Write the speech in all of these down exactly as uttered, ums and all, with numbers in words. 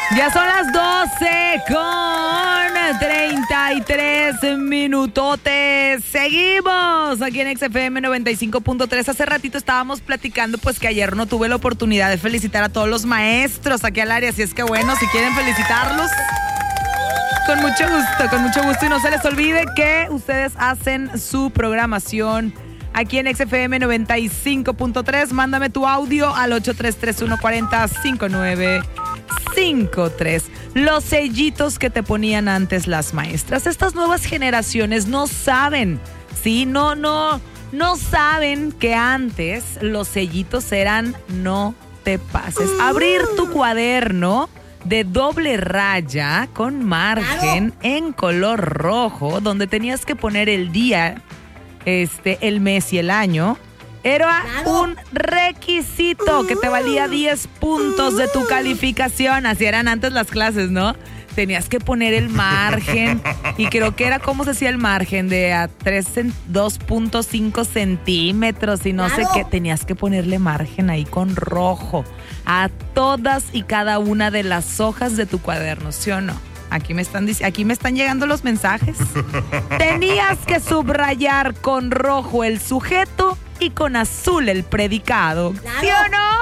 Ya son las doce con treinta y tres minutotes. Seguimos aquí en X F M noventa y cinco punto tres. Hace ratito estábamos platicando pues que ayer no tuve la oportunidad de felicitar a todos los maestros aquí al área. Así es que bueno, si quieren felicitarlos, con mucho gusto, con mucho gusto. Y no se les olvide que ustedes hacen su programación aquí en X F M noventa y cinco punto tres. Mándame tu audio al ocho tres tres uno cuatro cero cinco nueve cinco tres. Los sellitos que te ponían antes las maestras. Estas nuevas generaciones no saben, ¿sí? No, no, no saben que antes los sellitos eran no te pases. Abrir tu cuaderno de doble raya con margen en color rojo, donde tenías que poner el día, este, el mes y el año. Era un requisito que te valía diez puntos de tu calificación. Así eran antes las clases, ¿no? Tenías que poner el margen. Y creo que era, ¿cómo se hacía el margen? De a dos punto cinco centímetros y no sé qué. Tenías que ponerle margen ahí con rojo a todas y cada una de las hojas de tu cuaderno, ¿sí o no? Aquí me están dic- aquí me están llegando los mensajes. Tenías que subrayar con rojo el sujeto y con azul el predicado. Claro, ¿Sí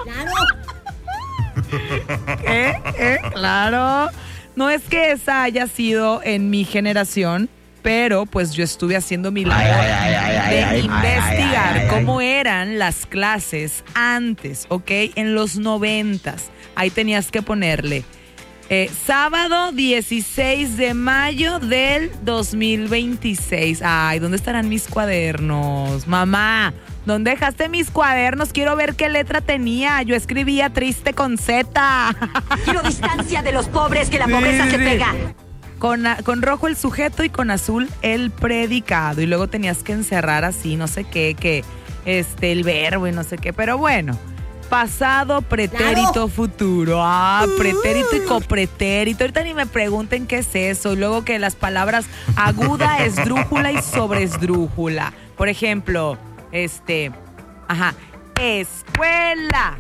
o no? Claro. ¿Eh? ¿Eh? Claro. No es que esa haya sido en mi generación, pero pues yo estuve haciendo mi labor Ay, ay, ay, ay, de ay, investigar ay, ay, ay, cómo eran las clases antes, ¿ok? En los noventas. Ahí tenías que ponerle Eh, sábado dieciséis de mayo del dos mil veintiséis. Ay, ¿dónde estarán mis cuadernos? Mamá, ¿dónde dejaste mis cuadernos? Quiero ver qué letra tenía. Yo escribía triste con Z. Quiero distancia de los pobres, que la pobreza Sí, se sí. pega. Con, con rojo el sujeto y con azul el predicado. Y luego tenías que encerrar así, no sé qué, que este, el verbo y no sé qué. Pero bueno. Pasado, pretérito, Claro. futuro. Ah, pretérito y copretérito. Ahorita ni me pregunten qué es eso. Y luego que las palabras aguda, esdrújula y sobresdrújula. Por ejemplo, este, ajá, escuela,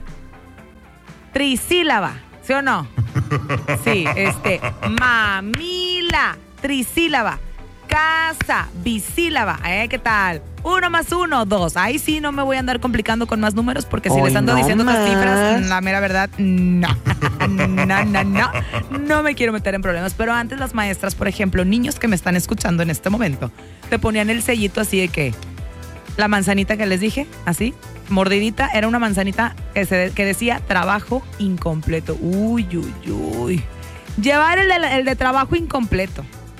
trisílaba, ¿sí o no? Sí, este, mamila, trisílaba, casa, bisílaba, ¿eh? ¿Qué tal? Uno más uno, dos. Ahí sí no me voy a andar complicando con más números porque si Hoy les ando no diciendo otras más. cifras, la mera verdad, no. No, no, no. No me quiero meter en problemas. Pero antes las maestras, por ejemplo, niños que me están escuchando en este momento, te ponían el sellito así de que la manzanita que les dije, así, mordidita, era una manzanita que, se, que decía trabajo incompleto. Uy, uy, uy. Llevar el de, el de trabajo incompleto.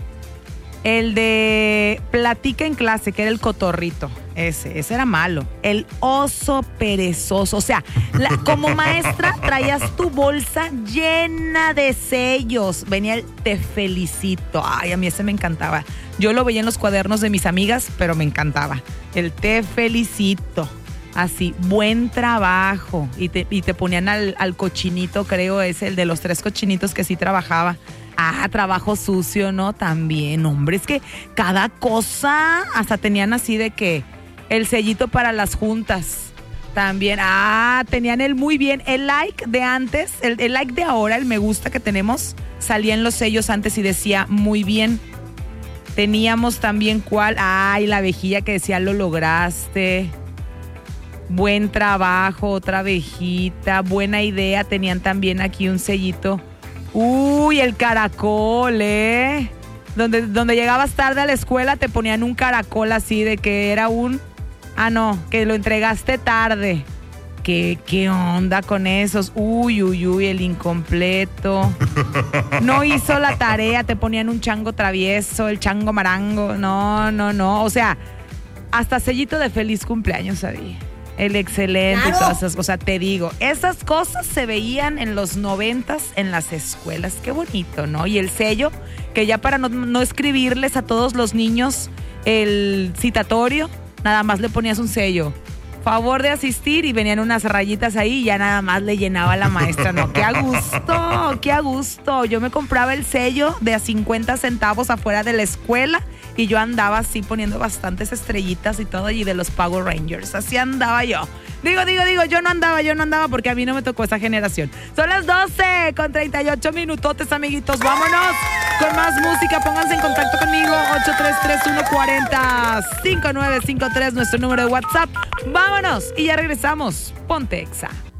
El de platica en clase, que era el cotorrito. Ese, ese era malo. El oso perezoso. O sea, la, como maestra traías tu bolsa llena de sellos. Venía el te felicito. Ay, a mí ese me encantaba. Yo lo veía en los cuadernos de mis amigas, pero me encantaba. El te felicito. Así, buen trabajo. Y te, y te ponían al, al cochinito, creo, es el de los tres cochinitos que sí trabajaba. Ah, trabajo sucio, ¿no? También, hombre, es que cada cosa, hasta tenían así de que el sellito para las juntas. También, ah, tenían el muy bien. El like de antes, el, el like de ahora, el me gusta que tenemos, salía en los sellos antes y decía muy bien. Teníamos también cuál, ay, la abejilla que decía lo lograste. Buen trabajo, otra abejita, buena idea. Tenían también aquí un sellito. Uy, el caracol, ¿eh? Donde, donde llegabas tarde a la escuela te ponían un caracol así de que era un... Ah, no, que lo entregaste tarde. ¿Qué, qué onda con esos? Uy, uy, uy, el incompleto. No hizo la tarea, te ponían un chango travieso, el chango marango. No, no, no. O sea, hasta sellito de feliz cumpleaños había. El excelente Claro. y todas esas, o sea, te digo, esas cosas se veían en los noventas en las escuelas, qué bonito, ¿no? Y el sello, que ya para no, no escribirles a todos los niños el citatorio, nada más le ponías un sello, favor de asistir, y venían unas rayitas ahí y ya nada más le llenaba la maestra, ¿no? ¡Qué a gusto! ¡Qué a gusto! Yo me compraba el sello de a cincuenta centavos afuera de la escuela y yo andaba así poniendo bastantes estrellitas y todo, y de los Power Rangers. Así andaba yo. Digo, digo, digo, yo no andaba, yo no andaba porque a mí no me tocó esa generación. Son las doce con treinta y ocho minutotes, amiguitos. Vámonos con más música. Pónganse en contacto conmigo. ocho tres tres uno cuatro cero cinco nueve cinco tres, nuestro número de WhatsApp. Vámonos y ya regresamos. Ponte Exa.